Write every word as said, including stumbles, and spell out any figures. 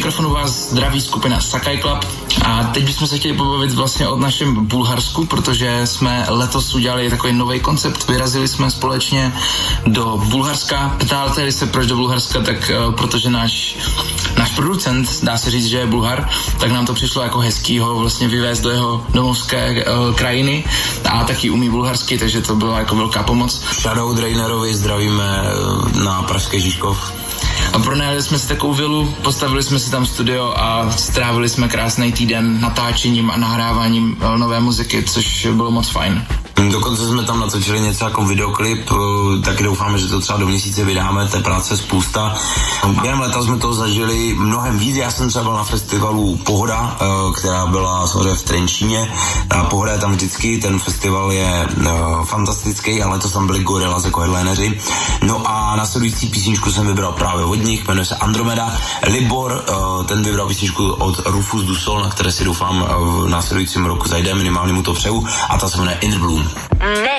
mikrofonu vás zdraví skupina Sakai Club a teď bychom se chtěli pobavit vlastně o našem Bulharsku, protože jsme letos udělali takový nový koncept, vyrazili jsme společně do Bulharska. Ptáte se proč do Bulharska, tak uh, protože náš, náš producent, dá se říct, že je Bulhar, tak nám to přišlo jako hezký ho vlastně vyvést do jeho domovské uh, krajiny a taky umí bulharsky, takže to byla jako velká pomoc. Shoutout Rainerovi, zdravíme na Pražský Žižkov. A pronajali jsme si takovou vilu, postavili jsme si tam studio a strávili jsme krásný týden natáčením a nahráváním nové muziky, což bylo moc fajn. Dokonce jsme tam natočili něco jako videoklip, taky doufáme, že to třeba do měsíce vydáme, té práce spousta. Během leta jsme toho zažili mnohem víc, já jsem třeba byl na festivalu Pohoda, která byla samozřejmě v Trenčíně. Pohoda je tam vždycky, ten festival je fantastický, ale letos tam byli Gorillaz jako headlineři. No a následující písničku jsem vybral právě od nich, jmenuje se Andromeda. Libor, ten vybral písničku od Rufus du Sol, na které si doufám v následujícím roku zajde, minimálně mu to přeju, a ta se jmenuje In the Bloom.